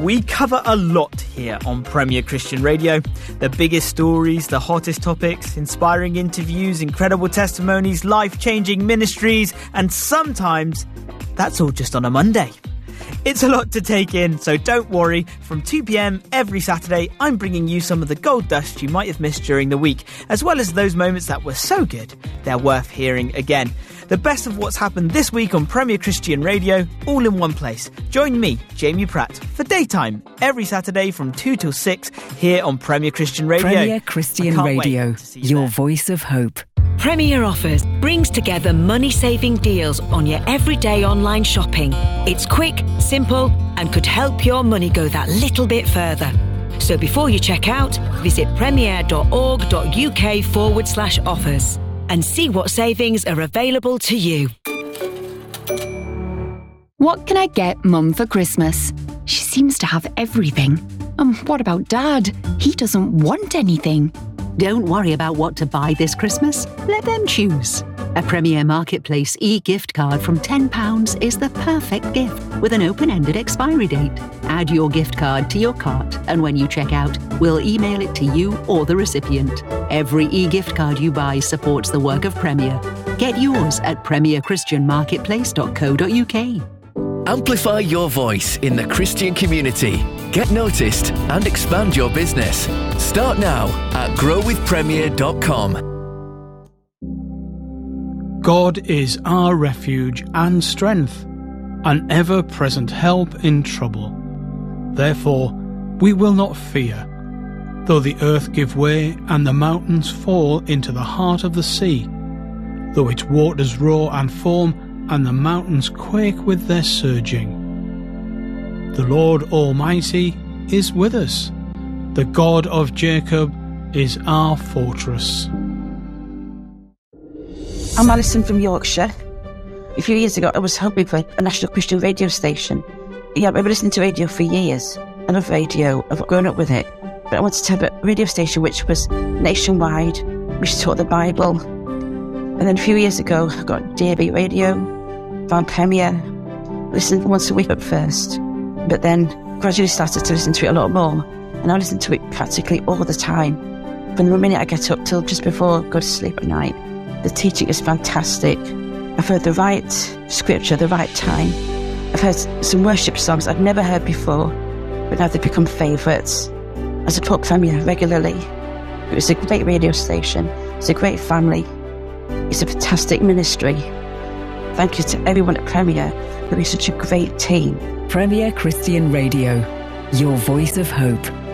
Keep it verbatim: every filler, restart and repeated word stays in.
We cover a lot here on Premier Christian Radio. The biggest stories, the hottest topics, inspiring interviews, incredible testimonies, life-changing ministries, and sometimes that's all just on a Monday. It's a lot to take in, so don't worry. From two p.m. every Saturday, I'm bringing you some of the gold dust you might have missed during the week, as well as those moments that were so good, they're worth hearing again. The best of what's happened this week on Premier Christian Radio, all in one place. Join me, Jamie Pratt, for Daytime, every Saturday from two till six, here on Premier Christian Radio. Premier Christian Radio, you your there. voice of hope. Premier Offers brings together money-saving deals on your everyday online shopping. It's quick, simple, and could help your money go that little bit further. So before you check out, visit premier.org.uk forward slash offers and see what savings are available to you. What can I get Mum for Christmas? She seems to have everything. Um, what about Dad? He doesn't want anything. Don't worry about what to buy this Christmas. Let them choose. A Premier Marketplace e-gift card from ten pounds is the perfect gift with an open-ended expiry date. Add your gift card to your cart, and when you check out, we'll email it to you or the recipient. Every e-gift card you buy supports the work of Premier. Get yours at premier christian marketplace dot co dot uk. Amplify your voice in the Christian community. Get noticed and expand your business. Start now at grow with premier dot com. God is our refuge and strength, an ever-present help in trouble. Therefore, we will not fear, though the earth give way and the mountains fall into the heart of the sea, though its waters roar and foam and the mountains quake with their surging. The Lord Almighty is with us. The God of Jacob is our fortress. I'm Alison from Yorkshire. A few years ago, I was hoping for a national Christian radio station. Yeah, I've been listening to radio for years. I love radio. I've grown up with it. But I wanted to have a radio station which was nationwide, which taught the Bible. And then a few years ago, I got D A B radio, found Premier, listened once a week at first, but then gradually started to listen to it a lot more. And I listen to it practically all the time. From the minute I get up till just before I go to sleep at night. The teaching is fantastic. I've heard the right scripture, the right time. I've heard some worship songs I've never heard before, but now they've become favourites. As I talk Premier regularly, it was a great radio station. It's a great family. It's a fantastic ministry. Thank you to everyone at Premier for being such a great team. Premier Christian Radio, your voice of hope.